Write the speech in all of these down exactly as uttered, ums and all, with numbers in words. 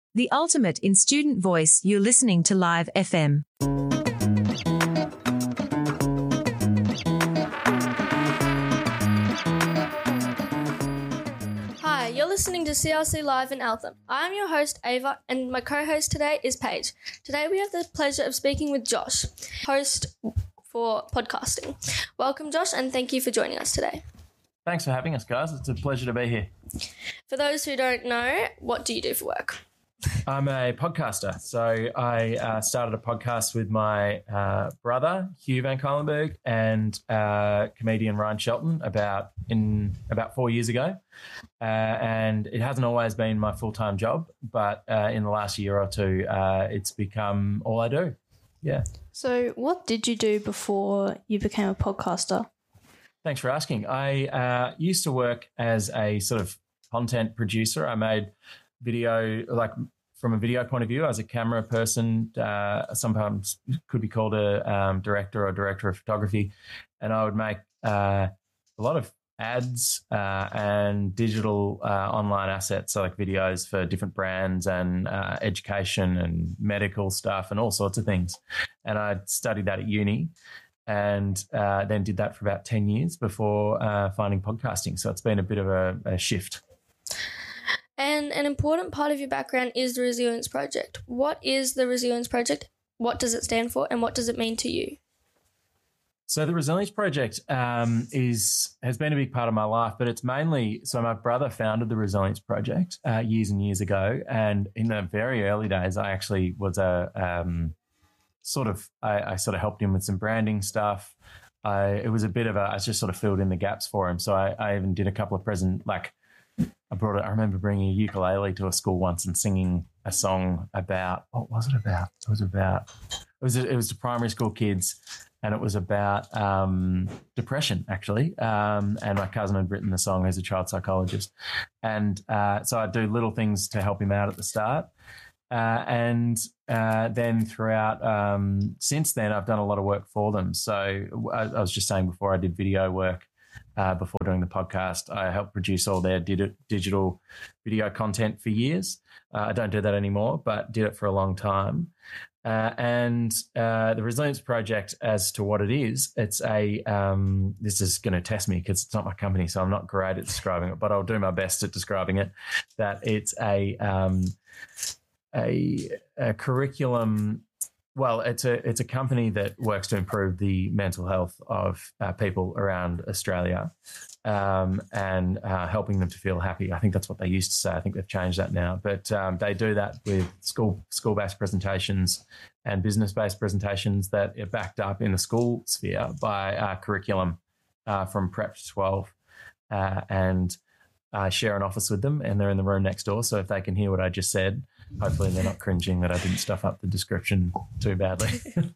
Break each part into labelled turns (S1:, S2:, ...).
S1: the ultimate in student voice. You're listening to Live F M.
S2: Hi, you're listening to C R C Live in Eltham. I'm your host, Ava, and my co-host today is Paige. Today we have the pleasure of speaking with Josh, host for podcasting. Welcome, Josh, and thank you for joining us today.
S3: Thanks for having us, guys. It's a pleasure to be here.
S2: For those who don't know, what do you do for work?
S3: I'm a podcaster. So I uh, started a podcast with my uh, brother, Hugh Van Cuylenberg, and uh, comedian Ryan Shelton about in about four years ago. Uh, and it hasn't always been my full-time job, but uh, in the last year or two, uh, it's become all I do. Yeah.
S4: So what did you do before you became a podcaster?
S3: Thanks for asking. I uh, used to work as a sort of content producer. I made video, like from a video point of view, as a camera person, uh, sometimes could be called a um, director or director of photography. And I would make uh, a lot of ads uh, and digital uh, online assets, so like videos for different brands and uh, education and medical stuff and all sorts of things. And I studied that at uni. And uh, then did that for about ten years before uh, finding podcasting. So it's been a bit of a, a shift.
S2: And an important part of your background is the Resilience Project. What is the Resilience Project? What does it stand for? And what does it mean to you?
S3: So the Resilience Project um, is has been a big part of my life, but it's mainly, so my brother founded the Resilience Project uh, years and years ago. And in the very early days, I actually was a... Um, sort of, I, I sort of helped him with some branding stuff. I, it was a bit of a, I just sort of filled in the gaps for him. So I, I even did a couple of present, like I brought it, I remember bringing a ukulele to a school once and singing a song about, what was it about? It was about, it was, it was to primary school kids, and it was about um, depression, actually. Um, and my cousin had written the song as a child psychologist. And uh, so I do little things to help him out at the start. Uh, and uh, then throughout, um, since then, I've done a lot of work for them. So I, I was just saying before, I did video work uh, before doing the podcast. I helped produce all their did digital video content for years. Uh, I don't do that anymore, but did it for a long time. Uh, and uh, the Resilience Project, as to what it is, it's a, um, this is going to test me because it's not my company, so I'm not great at describing it, but I'll do my best at describing it, that it's a... Um, A, a curriculum. Well, it's a it's a company that works to improve the mental health of uh, people around Australia, um, and uh, helping them to feel happy. I think that's what they used to say. I think they've changed that now, but um, they do that with school school based presentations and business based presentations that are backed up in the school sphere by uh, curriculum uh, from prep to twelve, uh, and I share an office with them, and they're in the room next door. So if they can hear what I just said, hopefully they're not cringing that I didn't stuff up the description too badly.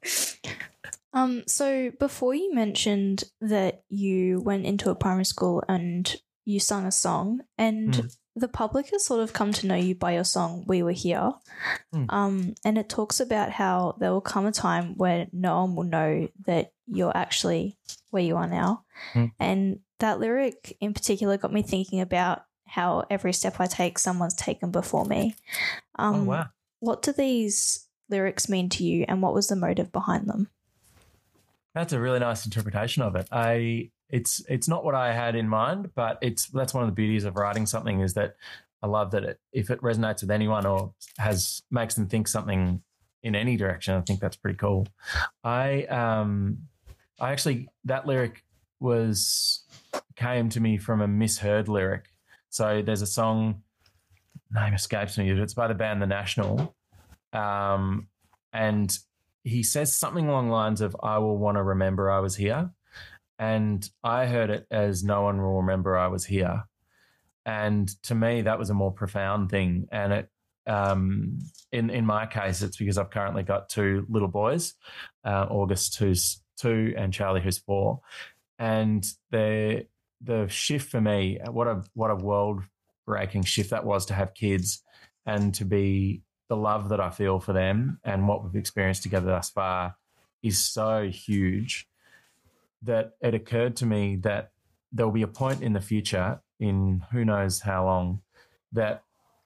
S4: um. So before you mentioned that you went into a primary school and you sung a song, and mm. the public has sort of come to know you by your song "We Were Here." Mm. Um, and it talks about how there will come a time where no one will know that you're actually where you are now. Mm. And that lyric in particular got me thinking about how every step I take, someone's taken before me. Um,
S3: oh, wow.
S4: What do these lyrics mean to you, and what was the motive behind them?
S3: That's a really nice interpretation of it. I it's it's not what I had in mind, but it's that's one of the beauties of writing something, is that I love that it, if it resonates with anyone or has makes them think something in any direction, I think that's pretty cool. I um I actually that lyric was came to me from a misheard lyric. So there's a song, name escapes me, it's by the band The National, um, and he says something along the lines of, I will want to remember I was here. And I heard it as no one will remember I was here. And to me, that was a more profound thing. And it, um, in, in my case, it's because I've currently got two little boys, uh, August, who's two, and Charlie, who's four. And the the shift for me, what a what a world-breaking shift that was to have kids and to be the love that I feel for them and what we've experienced together thus far is so huge that it occurred to me that there'll be a point in the future, in who knows how long, that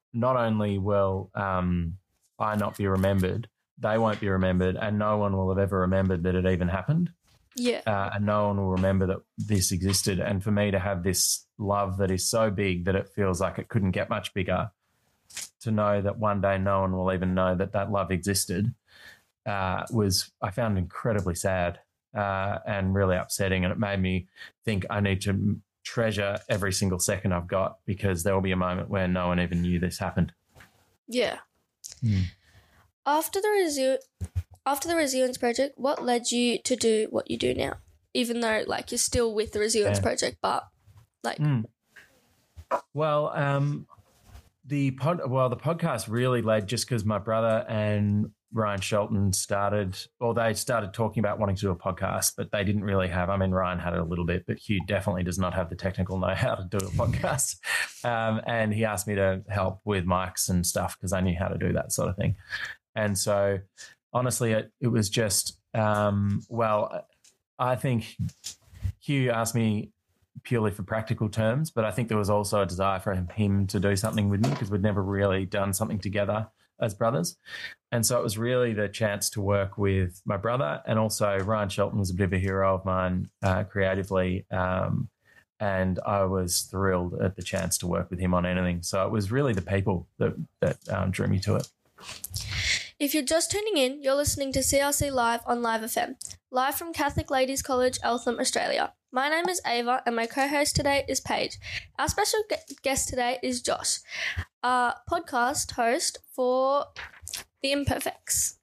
S3: not only will um, I not be remembered, they won't be remembered, and no one will have ever remembered that it even happened.
S2: Yeah.
S3: Uh, and no one will remember that this existed. And for me to have this love that is so big that it feels like it couldn't get much bigger, to know that one day no one will even know that that love existed, uh, was, I found incredibly sad uh, and really upsetting. And it made me think I need to treasure every single second I've got, because there will be a moment where no one even knew this happened.
S2: Yeah.
S3: Mm.
S2: After the Resi- after the Resilience Project, what led you to do what you do now? Even though, like, you're still with the Resilience
S3: Yeah.
S2: Project, but, like...
S3: Mm. Well, um, the pod, well, the podcast really led just because my brother and Ryan Shelton started, or they started talking about wanting to do a podcast, but they didn't really have, I mean, Ryan had it a little bit, but Hugh definitely does not have the technical know-how to do a podcast. Um, and he asked me to help with mics and stuff because I knew how to do that sort of thing. And so, honestly, it, it was just, um, well, I think Hugh asked me purely for practical terms, but I think there was also a desire for him, him to do something with me because we'd never really done something together as brothers. And so it was really the chance to work with my brother, and also Ryan Shelton was a bit of a hero of mine uh, creatively, um, and I was thrilled at the chance to work with him on anything. So it was really the people that, that um, drew me to it.
S2: If you're just tuning in, you're listening to C R C Live on Live F M, live from Catholic Ladies College, Eltham, Australia. My name is Ava and my co-host today is Paige. Our special guest today is Josh, our podcast host for The Imperfects.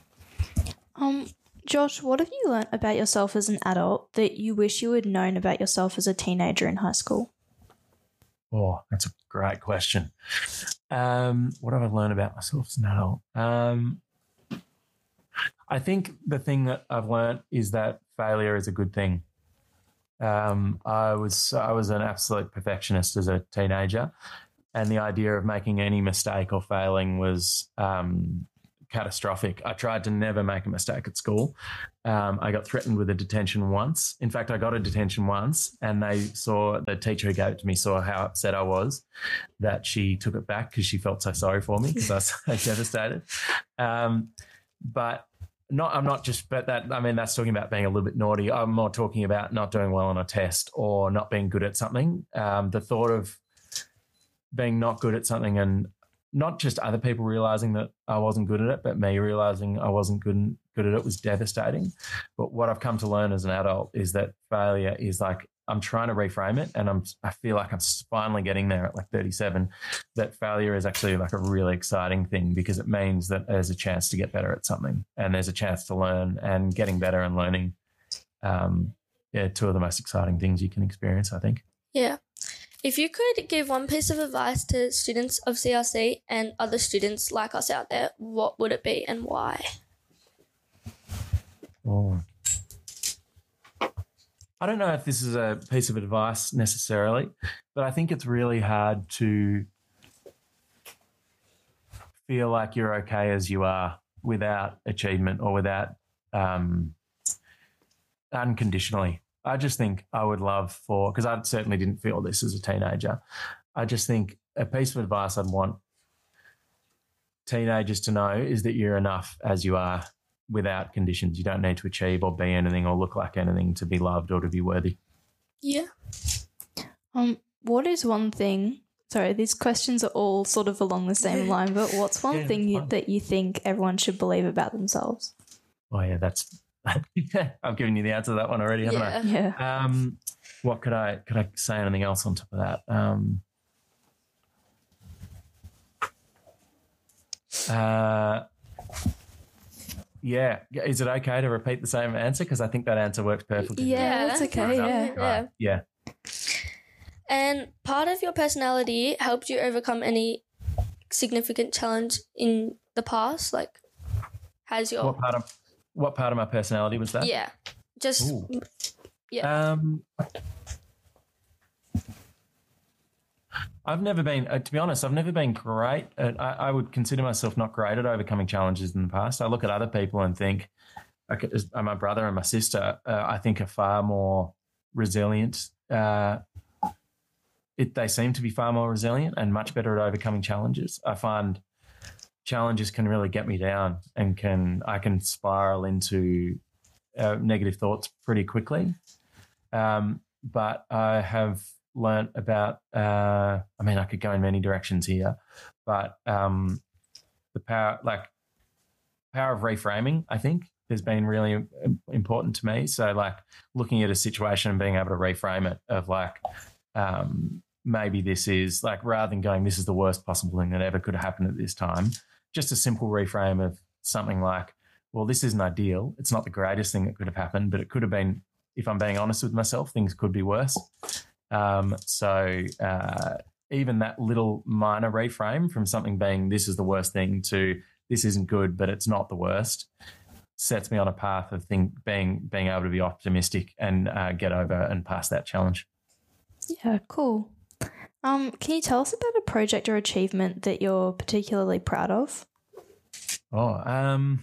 S4: Um, Josh, what have you learnt about yourself as an adult that you wish you had known about yourself as a teenager in high school?
S3: Oh, that's a great question. Um, what have I learned about myself as an adult? Um, I think the thing that I've learned is that failure is a good thing. Um, I was I was an absolute perfectionist as a teenager, and the idea of making any mistake or failing was um, catastrophic. I tried to never make a mistake at school. Um, I got threatened with a detention once. In fact, I got a detention once, and they saw, the teacher who gave it to me saw how upset I was that she took it back because she felt so sorry for me because I was so devastated. Um, but not, I'm not just, but that, I mean, that's talking about being a little bit naughty. I'm more talking about not doing well on a test or not being good at something. Um, the thought of being not good at something, and not just other people realizing that I wasn't good at it, but me realizing I wasn't good, good at it was devastating. But what I've come to learn as an adult is that failure is like, I'm trying to reframe it, and I'm, I feel like I'm finally getting there at like thirty-seven, that failure is actually like a really exciting thing, because it means that there's a chance to get better at something, and there's a chance to learn, and getting better and learning. Um, yeah, two of the most exciting things you can experience, I think.
S2: Yeah. If you could give one piece of advice to students of C R C and other students like us out there, what would it be and why?
S3: Oh. I don't know if this is a piece of advice necessarily, but I think it's really hard to feel like you're okay as you are without achievement or without um, unconditionally. I just think I would love for, because I certainly didn't feel this as a teenager. I just think a piece of advice I'd want teenagers to know is that you're enough as you are without conditions. You don't need to achieve or be anything or look like anything to be loved or to be worthy.
S2: Yeah.
S4: Um, what is one thing, sorry, these questions are all sort of along the same line, but what's one
S3: Yeah,
S4: thing you,
S3: fine.
S4: that you think everyone should believe about themselves?
S3: Oh, yeah, that's I've given you the answer to that one already, haven't I?
S2: Yeah.
S4: Yeah.
S3: Um, what could I could I say anything else on top of that? Um, uh, yeah, is it okay to repeat the same answer? Because I think that answer works perfectly.
S4: Yeah, that's okay, yeah.
S2: Yeah.
S3: Yeah.
S2: And part of your personality helped you overcome any significant challenge in the past? Like, has your...
S3: What part of what part of my personality was that?
S2: Yeah. Just...
S3: Ooh.
S2: Yeah.
S3: Um, I've never been, uh, to be honest, I've never been great. At, I, I would consider myself not great at overcoming challenges in the past. I look at other people and think, okay, my brother and my sister, uh, I think, are far more resilient uh, it, they seem to be far more resilient and much better at overcoming challenges. I find challenges can really get me down and can I can spiral into uh, negative thoughts pretty quickly. Um, but I have learnt about, uh, I mean, I could go in many directions here, but um, the power, like power of reframing, I think, has been really important to me. So like looking at a situation and being able to reframe it of like, um, maybe this is like, rather than going, this is the worst possible thing that ever could have happened at this time, just a simple reframe of something like, well, this isn't ideal. It's not the greatest thing that could have happened, but it could have been, if I'm being honest with myself, things could be worse. Um, so uh, even that little minor reframe from something being this is the worst thing to this isn't good, but it's not the worst, sets me on a path of thing, being being able to be optimistic and uh, get over and pass that challenge.
S4: Yeah, cool. Um, can you tell us about a project or achievement that you're particularly proud of?
S3: Oh, um,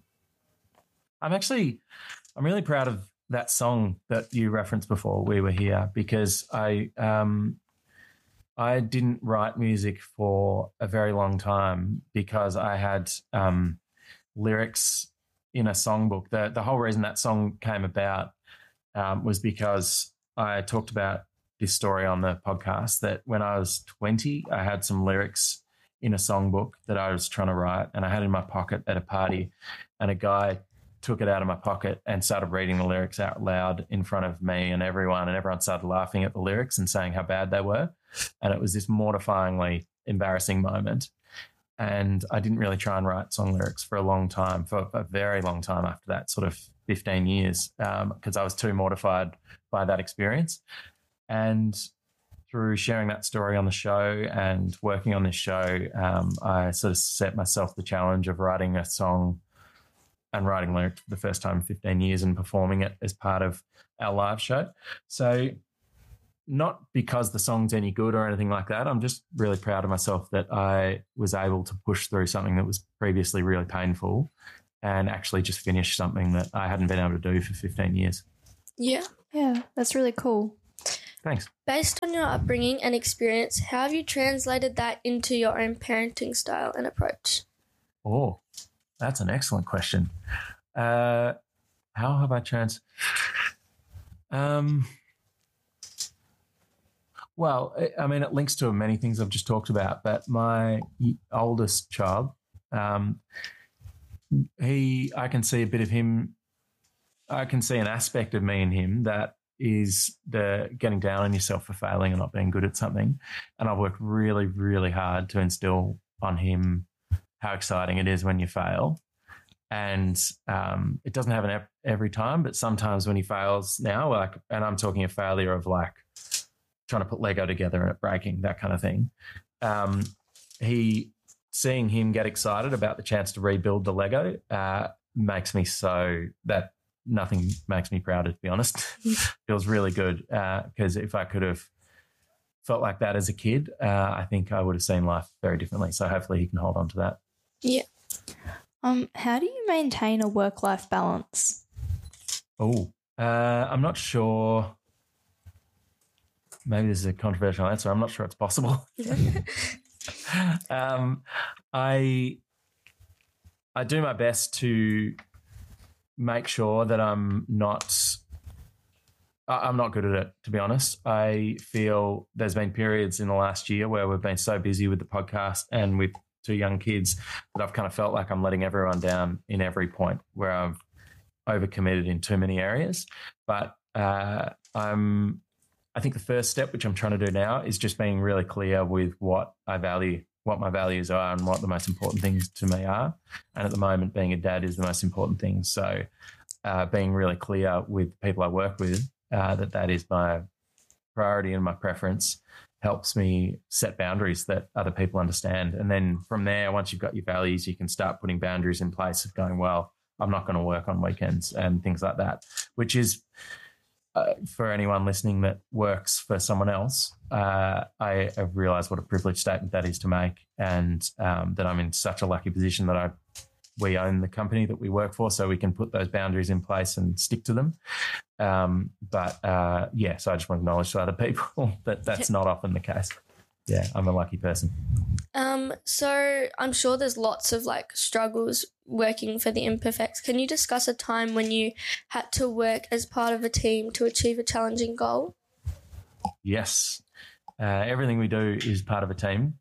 S3: I'm actually, I'm really proud of that song that you referenced before, We Were Here, because I, um, I didn't write music for a very long time because I had um, lyrics in a songbook. The, the whole reason that song came about um, was because I talked about this story on the podcast that when I was twenty, I had some lyrics in a songbook that I was trying to write, and I had it in my pocket at a party, and a guy took it out of my pocket and started reading the lyrics out loud in front of me and everyone, and everyone started laughing at the lyrics and saying how bad they were. And it was this mortifyingly embarrassing moment. And I didn't really try and write song lyrics for a long time, for a very long time after that, sort of fifteen years, because um, I was too mortified by that experience. And through sharing that story on the show and working on this show, um, I sort of set myself the challenge of writing a song and writing lyrics for the first time in fifteen years and performing it as part of our live show. So not because the song's any good or anything like that. I'm just really proud of myself that I was able to push through something that was previously really painful and actually just finish something that I hadn't been able to do for fifteen years.
S2: Yeah.
S4: Yeah, that's really cool.
S3: Thanks.
S2: Based on your upbringing and experience, how have you translated that into your own parenting style and approach?
S3: Oh, that's an excellent question. Uh, how have I trans... Um, well, I mean, it links to many things I've just talked about, but my oldest child, um, he, I can see a bit of him, I can see an aspect of me in him that is the getting down on yourself for failing and not being good at something. And I've worked really, really hard to instill on him how exciting it is when you fail. And um, it doesn't happen every time, but sometimes when he fails now, like, and I'm talking a failure of like trying to put Lego together and it breaking, that kind of thing. Um, he, seeing him get excited about the chance to rebuild the Lego uh, makes me so that nothing makes me prouder, to be honest. Feels really good because uh, if I could have felt like that as a kid, uh, I think I would have seen life very differently. So hopefully he can hold on to that.
S2: Yeah.
S4: Um, how do you maintain a work-life balance?
S3: Oh, uh, I'm not sure. Maybe this is a controversial answer. I'm not sure it's possible. um, I I do my best to make sure that I'm not I'm not good at it, to be honest. I feel there's been periods in the last year where we've been so busy with the podcast and with two young kids that I've kind of felt like I'm letting everyone down in every point, where I've overcommitted in too many areas. But uh, I'm I think the first step, which I'm trying to do now, is just being really clear with what I value, what my values are and what the most important things to me are. And at the moment, being a dad is the most important thing. So uh, being really clear with people I work with uh, that that is my priority and my preference helps me set boundaries that other people understand. And then from there, once you've got your values, you can start putting boundaries in place of going, well, I'm not going to work on weekends and things like that, which is... Uh, for anyone listening that works for someone else, uh, I have realised what a privileged statement that is to make, and um, that I'm in such a lucky position that I we own the company that we work for, so we can put those boundaries in place and stick to them. Um, but uh, yeah, so I just want to acknowledge to other people that that's not often the case. Yeah, I'm a lucky person.
S2: Um, so I'm sure there's lots of like struggles working for the Imperfects. Can you discuss a time when you had to work as part of a team to achieve a challenging goal?
S3: Yes. Uh, everything we do is part of a team.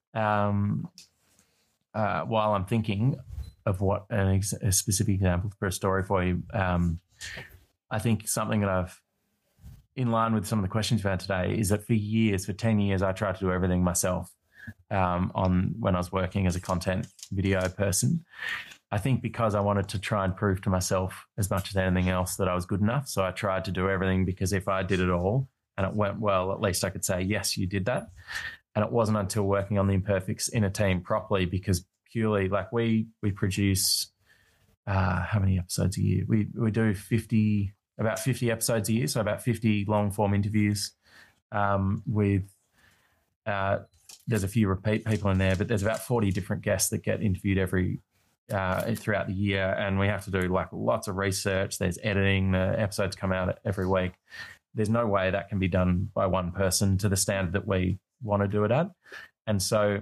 S3: Um, uh, while I'm thinking of what an ex- a specific example for a story for you, um, I think something that I've, in line with some of the questions you've had today, is that for years, for ten years, I tried to do everything myself um, on when I was working as a content video person. I think because I wanted to try and prove to myself as much as anything else that I was good enough. So I tried to do everything, because if I did it all and it went well, at least I could say, yes, you did that. And it wasn't until working on the Imperfects in a team properly, because purely like we we produce uh, how many episodes a year? We we do fifty, about fifty episodes a year, so about fifty long form interviews um, with. Uh, there's a few repeat people in there, but there's about forty different guests that get interviewed every uh, throughout the year, and we have to do like lots of research. There's editing. The episodes come out every week. There's no way that can be done by one person to the standard that we want to do it at. And so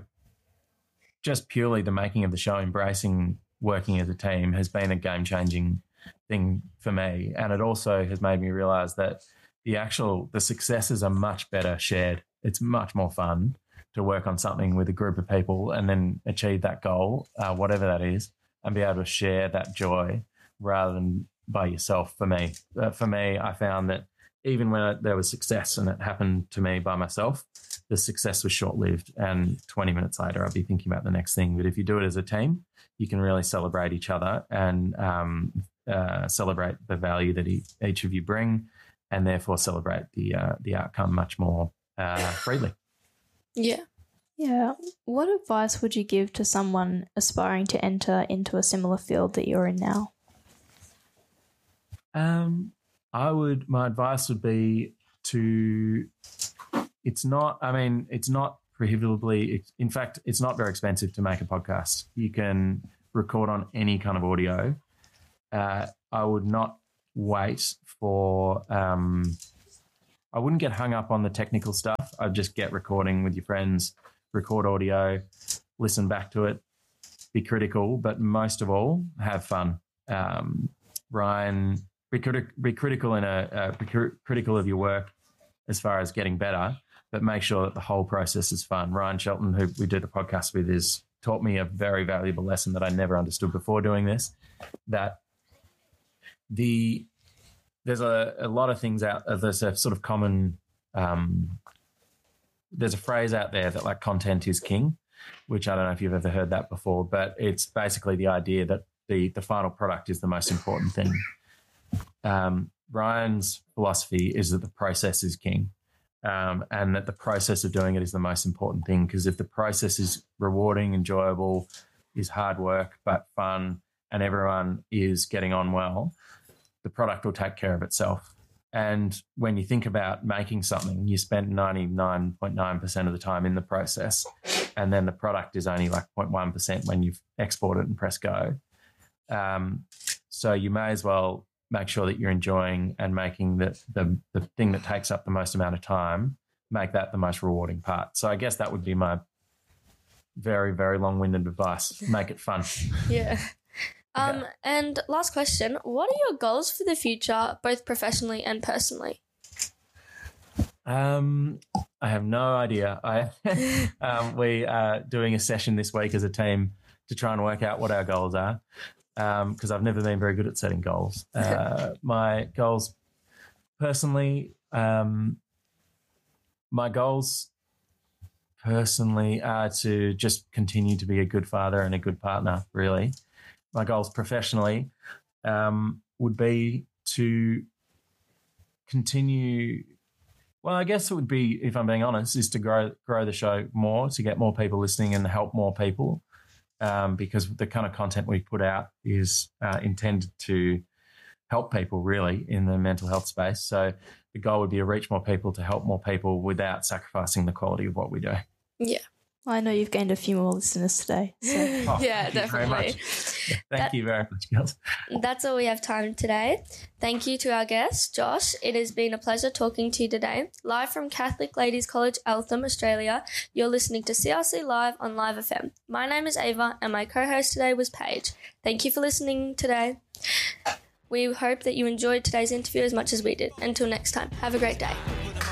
S3: just purely the making of the show, embracing working as a team, has been a game-changing thing for me. And it also has made me realize that the actual, the successes are much better shared. It's much more fun to work on something with a group of people and then achieve that goal, uh, whatever that is, and be able to share that joy rather than by yourself. For me, uh, for me, I found that even when there was success and it happened to me by myself, the success was short-lived, and twenty minutes later I'd be thinking about the next thing. But if you do it as a team, you can really celebrate each other and um, uh, celebrate the value that e- each of you bring, and therefore celebrate the uh, the outcome much more uh, freely.
S2: Yeah.
S4: Yeah. What advice would you give to someone aspiring to enter into a similar field that you're in now?
S3: Um, I would, my advice would be to, it's not, I mean, it's not prohibitively, in fact, it's not very expensive to make a podcast. You can record on any kind of audio. Uh, I would not wait for, um, I wouldn't get hung up on the technical stuff. I'd just get recording with your friends, record audio, listen back to it, be critical, but most of all, have fun. Um, Ryan, be, criti- be critical in a, uh, be cr- critical of your work as far as getting better, but make sure that the whole process is fun. Ryan Shelton, who we do the podcast with, is taught me a very valuable lesson that I never understood before doing this, that the there's a, a lot of things out uh, there's a sort of common um, there's a phrase out there that like content is king, which I don't know if you've ever heard that before, but it's basically the idea that the the final product is the most important thing. Um, Ryan's philosophy is that the process is king, um, and that the process of doing it is the most important thing, because if the process is rewarding, enjoyable, is hard work but fun, and everyone is getting on well, the product will take care of itself. And when you think about making something, you spend ninety-nine point nine percent of the time in the process, and then the product is only like zero point one percent when you've exported and press go. Um, so you may as well make sure that you're enjoying and making the, the, the thing that takes up the most amount of time, make that the most rewarding part. So I guess that would be my very, very long-winded advice. Make it fun.
S2: Yeah. Um,
S3: Yeah.
S2: And last question, what are your goals for the future, both professionally and personally?
S3: Um, I have no idea. I um, we are doing a session this week as a team to try and work out what our goals are, because um, I've never been very good at setting goals. Uh, my goals personally, um, my goals personally are to just continue to be a good father and a good partner, really. My goals professionally um, would be to continue. Well, I guess it would be, if I'm being honest, is to grow grow the show more, to get more people listening and help more people, um, because the kind of content we put out is uh, intended to help people really in the mental health space. So the goal would be to reach more people, to help more people without sacrificing the quality of what we do.
S2: Yeah.
S4: I know you've gained a few more listeners today. So.
S3: Oh,
S2: Yeah,
S3: thank you very
S2: definitely.
S3: much. Thank
S2: That-
S3: you very much, girls.
S2: That's all we have time today. Thank you to our guest, Josh. It has been a pleasure talking to you today. Live from Catholic Ladies College, Eltham, Australia, you're listening to C R C Live on Live F M. My name is Ava and my co-host today was Paige. Thank you for listening today. We hope that you enjoyed today's interview as much as we did. Until next time, have a great day.